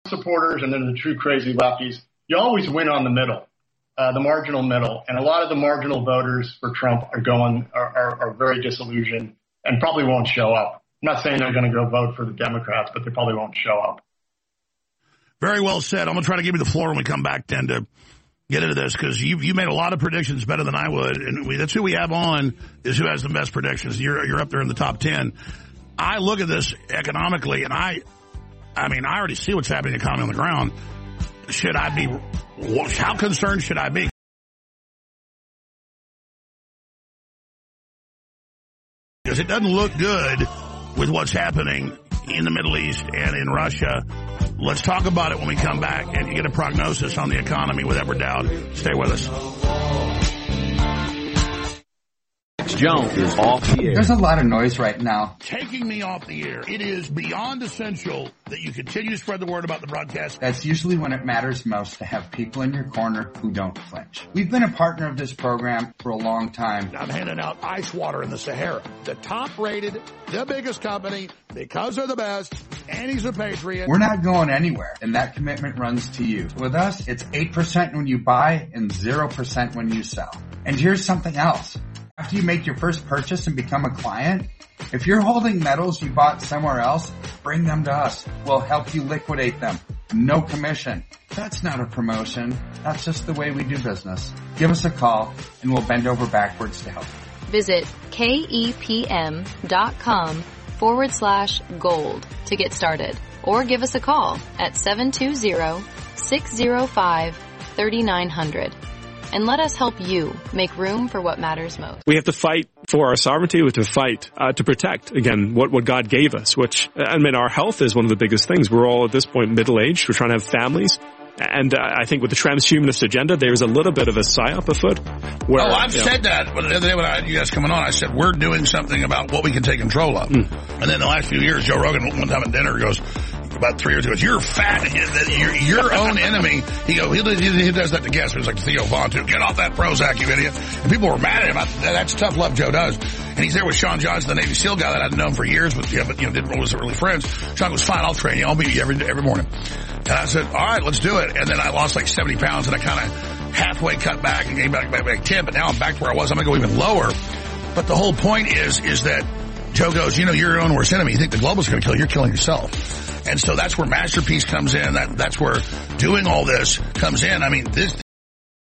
supporters and then the true crazy lefties, you always win on the middle, the marginal middle. And a lot of the marginal voters for Trump are very disillusioned and probably won't show up. I'm not saying they're going to go vote for the Democrats, but they probably won't show up. Very well said. I'm going to try to give you the floor when we come back then to get into this, because you made a lot of predictions better than I would. And that's who we have on, is who has the best predictions. You're up there in the top 10. I look at this economically, and I already see what's happening in the economy on the ground. How concerned should I be? Because it doesn't look good with what's happening in the Middle East and in Russia. Let's talk about it when we come back and you get a prognosis on the economy with Edward Dowd. Stay with us. Jones is off the air. There's a lot of noise right now. Taking me off the air. It is beyond essential that you continue to spread the word about the broadcast. That's usually when it matters most, to have people in your corner who don't flinch. We've been a partner of this program for a long time. I'm handing out ice water in the Sahara. The top rated, the biggest company, because they're the best, and he's a patriot. We're not going anywhere, and that commitment runs to you. With us, it's 8% when you buy and 0% when you sell. And here's something else. After you make your first purchase and become a client, if you're holding metals you bought somewhere else, bring them to us. We'll help you liquidate them. No commission. That's not a promotion. That's just the way we do business. Give us a call and we'll bend over backwards to help. Visit KEPM.com/gold to get started, or give us a call at 720-605-3900. And let us help you make room for what matters most. We have to fight for our sovereignty. We have to fight to protect, again, what God gave us, which, I mean, our health is one of the biggest things. We're all at this point middle-aged. We're trying to have families. And I think with the transhumanist agenda, there's a little bit of a psyop afoot. Where, I've said that. The other day when you guys coming on, I said, we're doing something about what we can take control of. And then the last few years, Joe Rogan, one time at dinner, goes, about 3 years ago, you're fat, you're your own enemy. He does that to guests. It was like Theo Vaughn, too. Get off that Prozac, you idiot. And people were mad at him. That's tough love Joe does. And he's there with Sean Johnson, the Navy SEAL guy that I'd known for years, but wasn't really friends. Sean goes, fine, I'll train you. I'll beat you every morning. And I said, all right, let's do it. And then I lost like 70 pounds, and I kind of halfway cut back and came back 10, but now I'm back to where I was. I'm going to go even lower. But the whole point is that Joe goes, you're your own worst enemy. You think the global's going to kill you, you're killing yourself. And so that's where Masterpiece comes in. That's where doing all this comes in. I mean, this